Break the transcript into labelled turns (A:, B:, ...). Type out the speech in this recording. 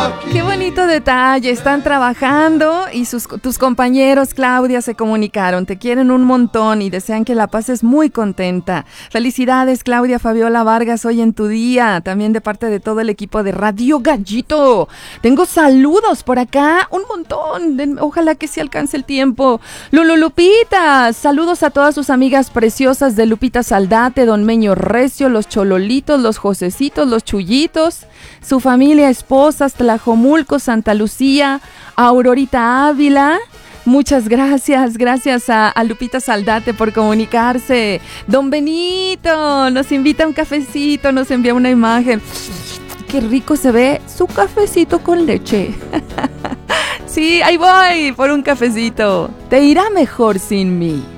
A: Qué bonito detalle, están trabajando y tus compañeros, Claudia, se comunicaron, te quieren un montón y desean que la pases muy contenta. Felicidades, Claudia Fabiola Vargas, hoy en tu día, también de parte de todo el equipo de Radio Gallito. Tengo saludos por acá, un montón, ojalá que sí alcance el tiempo. Lupita, saludos a todas sus amigas preciosas de Lupita Saldate, Don Meño Recio, los Chololitos, los Josecitos, los Chullitos, su familia, esposas, Tlajomulco, Santa Lucía, Aurorita Ávila. Muchas gracias a Lupita Saldate por comunicarse. Don Benito nos invita a un cafecito, nos envía una imagen. Qué rico se ve su cafecito con leche. Sí, ahí voy por un cafecito. Te irá mejor sin mí.